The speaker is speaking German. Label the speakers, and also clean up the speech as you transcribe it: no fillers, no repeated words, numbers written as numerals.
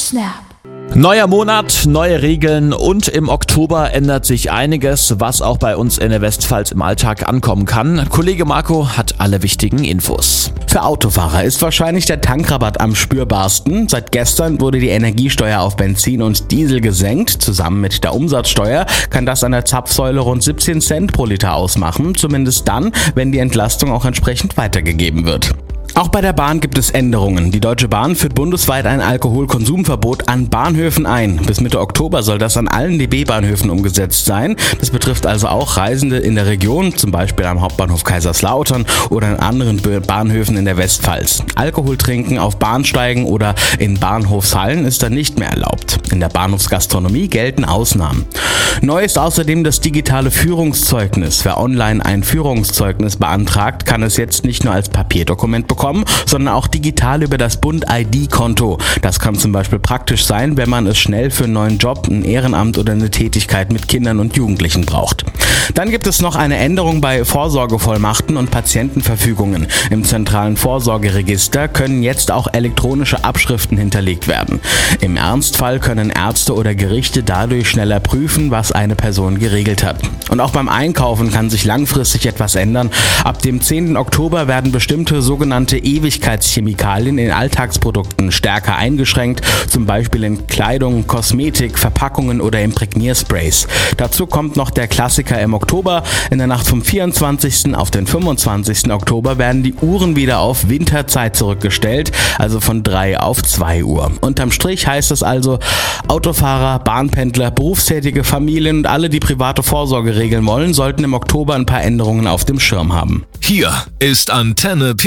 Speaker 1: Snap.
Speaker 2: Neuer Monat, neue Regeln und im Oktober ändert sich einiges, was auch bei uns in der Westpfalz im Alltag ankommen kann. Kollege Marco hat alle wichtigen Infos.
Speaker 3: Für Autofahrer ist wahrscheinlich der Tankrabatt am spürbarsten. Seit gestern wurde die Energiesteuer auf Benzin und Diesel gesenkt. Zusammen mit der Umsatzsteuer kann das an der Zapfsäule rund 17 Cent pro Liter ausmachen. Zumindest dann, wenn die Entlastung auch entsprechend weitergegeben wird. Auch bei der Bahn gibt es Änderungen. Die Deutsche Bahn führt bundesweit ein Alkoholkonsumverbot an Bahnhöfen ein. Bis Mitte Oktober soll das an allen DB-Bahnhöfen umgesetzt sein. Das betrifft also auch Reisende in der Region, zum Beispiel am Hauptbahnhof Kaiserslautern oder in anderen Bahnhöfen in der Westpfalz. Alkohol trinken auf Bahnsteigen oder in Bahnhofshallen ist dann nicht mehr erlaubt. In der Bahnhofsgastronomie gelten Ausnahmen. Neu ist außerdem das digitale Führungszeugnis. Wer online ein Führungszeugnis beantragt, kann es jetzt nicht nur als Papierdokument bekommen, sondern auch digital über das Bund-ID-Konto. Das kann zum Beispiel praktisch sein, wenn man es schnell für einen neuen Job, ein Ehrenamt oder eine Tätigkeit mit Kindern und Jugendlichen braucht. Dann gibt es noch eine Änderung bei Vorsorgevollmachten und Patientenverfügungen. Im zentralen Vorsorgeregister können jetzt auch elektronische Abschriften hinterlegt werden. Im Ernstfall können Ärzte oder Gerichte dadurch schneller prüfen, was eine Person geregelt hat. Und auch beim Einkaufen kann sich langfristig etwas ändern. Ab dem 10. Oktober werden bestimmte sogenannte Ewigkeitschemikalien in Alltagsprodukten stärker eingeschränkt, zum Beispiel in Kleidung, Kosmetik, Verpackungen oder Imprägniersprays. Dazu kommt noch der Klassiker im Oktober. In der Nacht vom 24. auf den 25. Oktober werden die Uhren wieder auf Winterzeit zurückgestellt, also von 3 auf 2 Uhr. Unterm Strich heißt es also, Autofahrer, Bahnpendler, berufstätige Familien und alle, die private Vorsorge regeln wollen, sollten im Oktober ein paar Änderungen auf dem Schirm haben.
Speaker 4: Hier ist Antenne